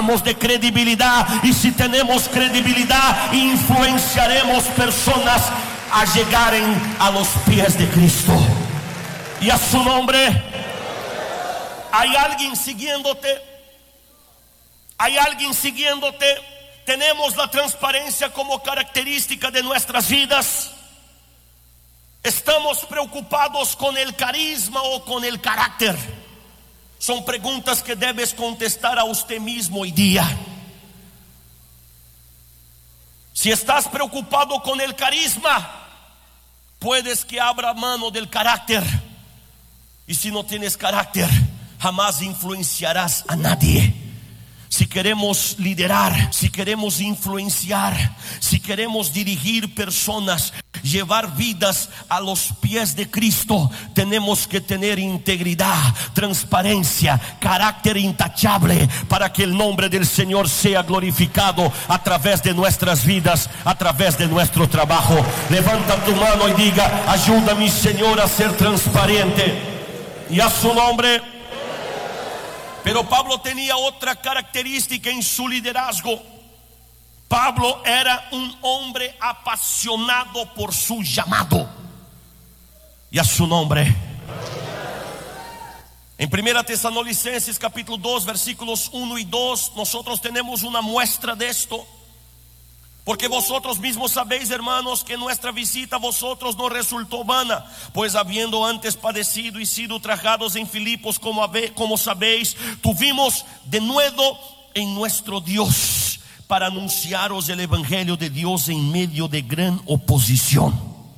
de credibilidad, y si tenemos credibilidad, influenciaremos personas a llegar a los pies de Cristo. Y a su nombre. ¿Hay alguien siguiéndote? ¿Hay alguien siguiéndote? ¿Tenemos la transparencia como característica de nuestras vidas? ¿Estamos preocupados con el carisma o con el carácter? Son preguntas que debes contestar a usted mismo hoy día. Si estás preocupado con el carisma, puedes que abra mano del carácter. Y si no tienes carácter, jamás influenciarás a nadie. Si queremos liderar, si queremos influenciar, si queremos dirigir personas, llevar vidas a los pies de Cristo, tenemos que tener integridad, transparencia, carácter intachable, para que el nombre del Señor sea glorificado a través de nuestras vidas, a través de nuestro trabajo. Levanta tu mano y diga: ayúdame, Señor, a ser transparente. Y a su nombre. Pero Pablo tenía otra característica en su liderazgo. Pablo era un hombre apasionado por su llamado. Y a su nombre. En 1 Tesalonicenses capítulo 2 versículos 1 y 2 nosotros tenemos una muestra de esto. Porque vosotros mismos sabéis, hermanos, que nuestra visita a vosotros no resultó vana, pues habiendo antes padecido y sido trajados en Filipos, como sabéis, tuvimos de nuevo en nuestro Dios para anunciaros el evangelio de Dios en medio de gran oposición.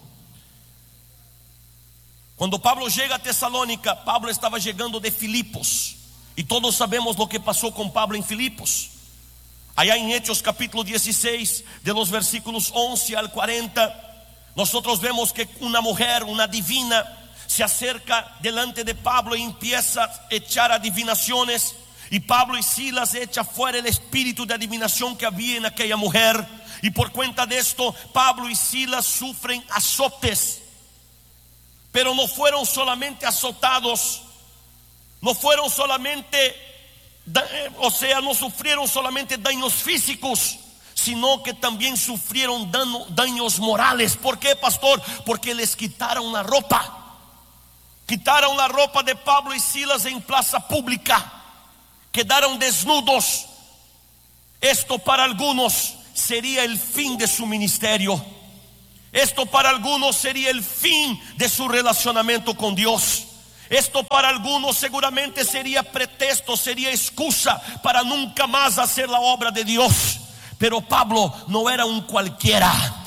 Cuando Pablo llega a Tesalónica, Pablo estaba llegando de Filipos, y todos sabemos lo que pasó con Pablo en Filipos. Allá en Hechos capítulo 16, de los versículos 11 al 40, nosotros vemos que una mujer, una divina, se acerca delante de Pablo y empieza a echar adivinaciones. Y Pablo y Silas echan fuera el espíritu de adivinación que había en aquella mujer. Y por cuenta de esto, Pablo y Silas sufren azotes. Pero no fueron solamente azotados, no fueron solamente... no sufrieron solamente daños físicos, sino que también sufrieron daños morales. ¿Por qué, pastor? Porque les quitaron la ropa. Quitaron la ropa de Pablo y Silas en plaza pública. Quedaron desnudos. Esto para algunos sería el fin de su ministerio. Esto para algunos sería el fin de su relacionamiento con Dios. Esto para algunos seguramente sería pretexto, sería excusa para nunca más hacer la obra de Dios. Pero Pablo no era un cualquiera.